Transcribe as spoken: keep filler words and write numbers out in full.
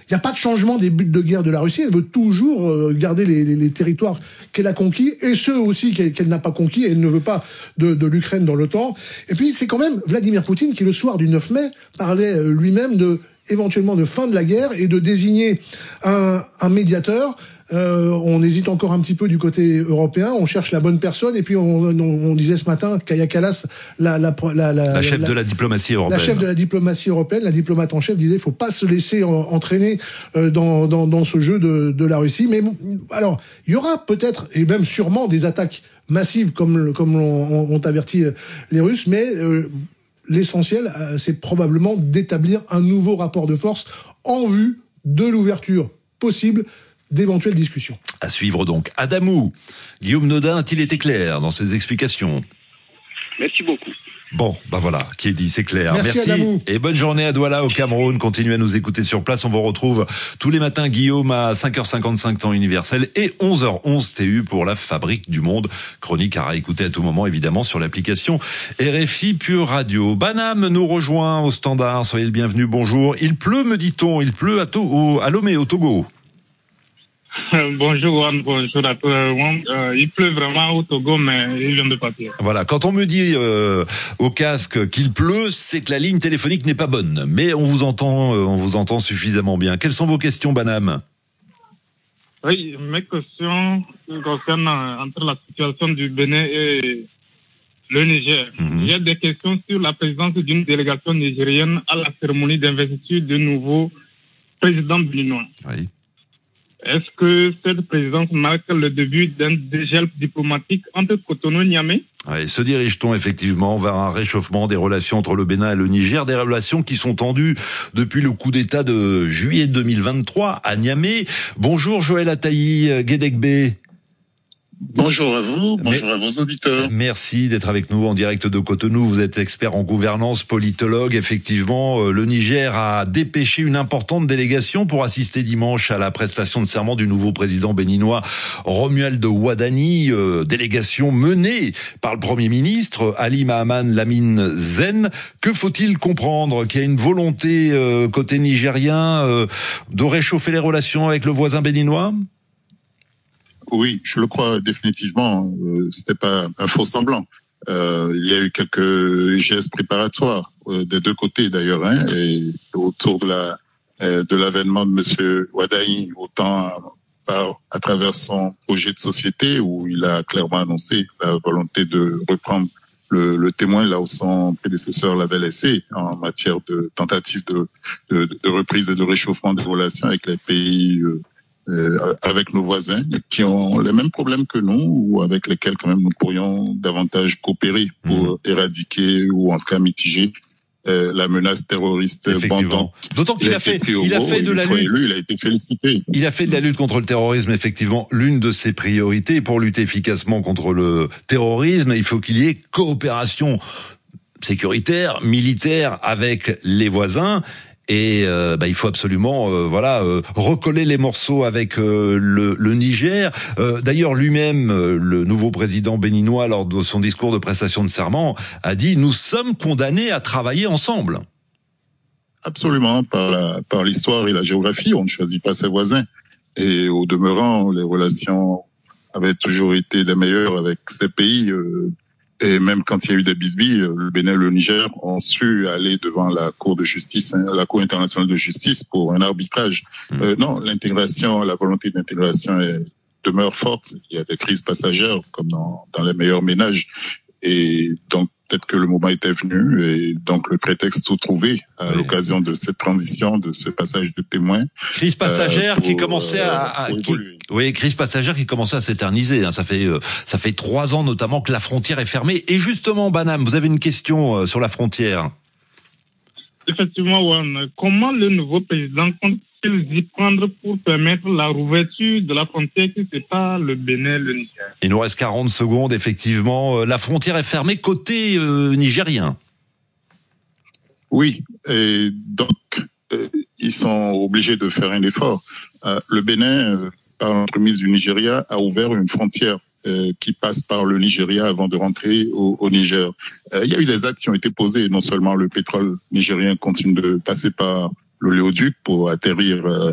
Il n'y a pas de changement des buts de guerre de la Russie. Elle veut toujours garder les, les, les territoires qu'elle a conquis et ceux aussi qu'elle, qu'elle n'a pas conquis. Elle ne veut pas de, de l'Ukraine dans l'OTAN. Et puis c'est quand même Vladimir Poutine qui, le soir du neuf mai, parlait lui-même de éventuellement de fin de la guerre et de désigner un, un médiateur. Euh, on hésite encore un petit peu du côté européen, on cherche la bonne personne, et puis on, on, on disait ce matin Kaja Kallas, la, la, la, la, la chef la, de la diplomatie européenne, la chef de la diplomatie européenne, la diplomate en chef disait, il faut pas se laisser en, entraîner euh, dans, dans, dans ce jeu de, de la Russie. Mais alors, il y aura peut-être et même sûrement des attaques massives comme comme l'ont, ont averti les Russes, mais euh, l'essentiel, euh, c'est probablement d'établir un nouveau rapport de force en vue de l'ouverture possible d'éventuelles discussions. À suivre donc. Adamou, Guillaume Nodin a-t-il été clair dans ses explications? Merci beaucoup. Bon, bah voilà, qui est dit, c'est clair. Merci, Merci. Et bonne journée à Douala, au Cameroun. Continuez à nous écouter sur place. On vous retrouve tous les matins, Guillaume, à cinq heures cinquante-cinq temps universel et onze heures onze T U pour la Fabrique du Monde. Chronique à réécouter à tout moment, évidemment, sur l'application R F I Pure Radio. Banam nous rejoint au standard. Soyez le bienvenu. Bonjour. Il pleut, me dit-on. Il pleut à, to- à Lomé, au Togo. Bonjour Juan, bonjour à tout le monde. Euh, il pleut vraiment au Togo, mais il vient de partir. Voilà, quand on me dit euh, au casque qu'il pleut, c'est que la ligne téléphonique n'est pas bonne. Mais on vous entend, euh, on vous entend suffisamment bien. Quelles sont vos questions, Banam? Oui, mes questions concernent entre la situation du Bénin et le Niger. Mm-hmm. J'ai des questions sur la présence d'une délégation nigérienne à la cérémonie d'investiture du nouveau président béninois. Oui. Est-ce que cette présidence marque le début d'un dégel diplomatique entre Cotonou et Niamey? Oui, se dirige-t-on effectivement vers un réchauffement des relations entre le Bénin et le Niger, des relations qui sont tendues depuis le coup d'État de juillet deux mille vingt-trois à Niamey? Bonjour Joël Ataï, Guédecbé. Bonjour à vous, bonjour Mais, à vos auditeurs. Merci d'être avec nous en direct de Cotonou. Vous êtes expert en gouvernance, politologue. Effectivement, le Niger a dépêché une importante délégation pour assister dimanche à la prestation de serment du nouveau président béninois Romuald Wadani. Euh, délégation menée par le Premier ministre Ali Mahaman Lamine Zen. Que faut-il comprendre? Qu'il y a une volonté euh, côté nigérien euh, de réchauffer les relations avec le voisin béninois? Oui, je le crois définitivement. Euh, c'était pas un faux semblant. Euh, il y a eu quelques gestes préparatoires euh, des deux côtés d'ailleurs, hein, et autour de la euh, de l'avènement de Monsieur Wadani, autant par à travers son projet de société où il a clairement annoncé la volonté de reprendre le, le témoin là où son prédécesseur l'avait laissé en matière de tentative de, de, de reprise et de réchauffement des relations avec les pays. Euh, Euh, avec nos voisins qui ont les mêmes problèmes que nous ou avec lesquels quand même nous pourrions davantage coopérer pour mmh. éradiquer ou en tout cas mitiger euh, la menace terroriste. Effectivement. D'autant qu'il il a, a fait, il il a fait de la lutte. Élu, il a été félicité. Il a fait de la lutte contre le terrorisme effectivement l'une de ses priorités. Pour lutter efficacement contre le terrorisme, il faut qu'il y ait coopération sécuritaire, militaire avec les voisins. Et euh, bah, il faut absolument euh, voilà euh, recoller les morceaux avec euh, le, le Niger. Euh, d'ailleurs, lui-même, euh, le nouveau président béninois, lors de son discours de prestation de serment, a dit « Nous sommes condamnés à travailler ensemble ». Absolument, par la, par l'histoire et la géographie, on ne choisit pas ses voisins. Et au demeurant, les relations avaient toujours été les meilleures avec ces pays. Euh, Et même quand il y a eu des bisbilles, le Bénin et le Niger ont su aller devant la Cour de justice, la Cour internationale de justice pour un arbitrage. Mmh. Euh, non, l'intégration, la volonté d'intégration est, demeure forte. Il y a des crises passagères, comme dans, dans les meilleurs ménages. Et donc, peut-être que le moment était venu et donc le prétexte tout trouvé à oui. l'occasion de cette transition, de ce passage de témoin. Crise passagère euh, pour, qui commençait à, à qui, oui, crise passagère qui commençait à s'éterniser. Hein. Ça fait euh, ça fait trois ans notamment que la frontière est fermée. Et justement, Banam, vous avez une question euh, sur la frontière. Effectivement, Juan. Comment le nouveau président compte-t-il y prendre pour permettre la rouverture de la frontière qui sépare le Bénin et le Niger? Il nous reste quarante secondes, effectivement. La frontière est fermée côté euh, nigérien. Oui, et donc euh, ils sont obligés de faire un effort. Euh, le Bénin, euh, par l'entremise du Nigeria, a ouvert une frontière Euh, qui passe par le Nigeria avant de rentrer au, au Niger. Euh, il y a eu des actes qui ont été posés. Non seulement le pétrole nigérien continue de passer par l'oléoduc pour atterrir euh,